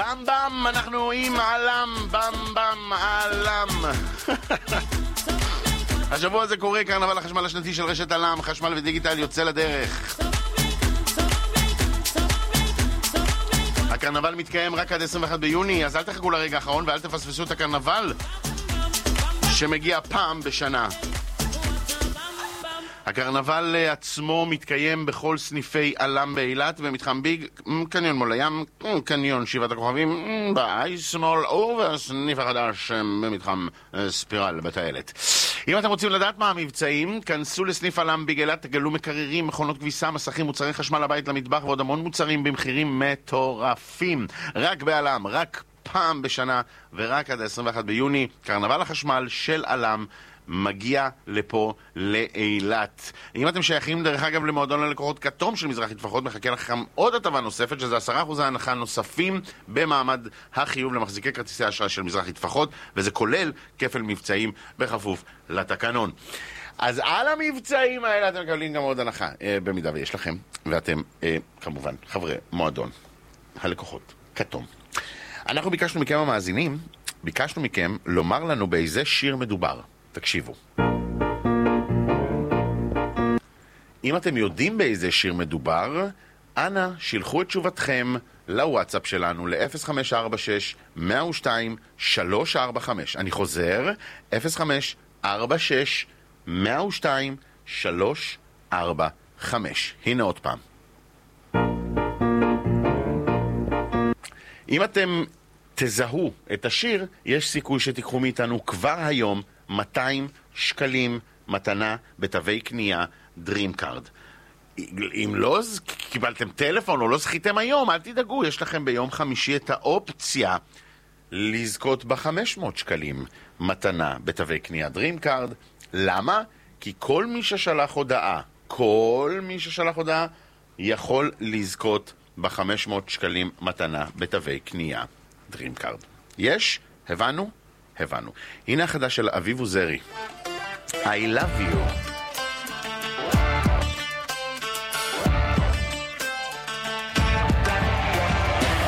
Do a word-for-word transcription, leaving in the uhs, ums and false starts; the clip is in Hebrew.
במ במ, אנחנו עם עלם, במ במ, עלם. השבוע הזה קורה קרנבל החשמל השנתי של רשת עלם, חשמל ודיגיטל יוצא לדרך. הקרנבל מתקיים רק עד עשרים ואחד ביוני, אז אל תחכו לרגע האחרון ואל תפספסו את הקרנבל שמגיע פעם בשנה. הקרנבל עצמו מתקיים בכל סניפי עלם באילת, במתחם ביג, קניון מול הים, קניון שבעת הכוכבים, באייס שמאל, ובסניף החדש במתחם ספירל בטיילת. אם אתם רוצים לדעת מה המבצעים, כנסו לסניף עלם ביג אילת, תגלו מקררים, מכונות כביסה, מסכים, מוצרי חשמל לבית, למטבח ועוד המון מוצרים במחירים מטורפים. רק בעלם, רק פעם בשנה ורק עד עשרים ואחד ביוני, קרנבל החשמל של עלם מגיע לפה לאילת. אם אתם שייכים דרך אגב למועדון ללקוחות כתום של מזרחי טפחות, מחכה לכם עוד הטבה נוספת, שזה עשרה אחוז הנחה נוספים במעמד החיוב למחזיקי כרטיסי אשראי של מזרחי טפחות, וזה כולל כפל מבצעים בכפוף לתקנון. אז על המבצעים האלה אתם מקבלים גם עוד הנחה, אה, במידה ויש לכם, ואתם אה, כמובן חברי מועדון הלקוחות כתום. אנחנו ביקשנו מכם המאזינים, ביקשנו מכם לומר לנו באיזה שיר מדובר. תקשיבו. אם אתם יודעים באיזה שיר מדובר, אנא שילחו את תשובתכם לוואטסאפ שלנו ל-אפס חמש ארבע שש מאה ושתיים שלוש ארבע חמש. אני חוזר, אפס חמש ארבע שש מאה ושתיים שלוש ארבע חמש. הנה עוד פעם. אם אתם תזהו את השיר, יש סיכוי שתיקחו מאיתנו כבר היום מאתיים שקלים מתנה בתווי קנייה דרימקארד. אם לא קיבלתם טלפון או לא זכיתם היום, אל תדאגו, יש לכם ביום חמישי את האופציה לזכות ב-חמש מאות שקלים מתנה בתווי קנייה דרימקארד. למה? כי כל מי ששלח הודעה, כל מי ששלח הודעה יכול לזכות ב-חמש מאות שקלים מתנה בתווי קנייה דרימקארד. יש? הבנו? הבנו. הנה החדש של אביב עוזרי. I love you.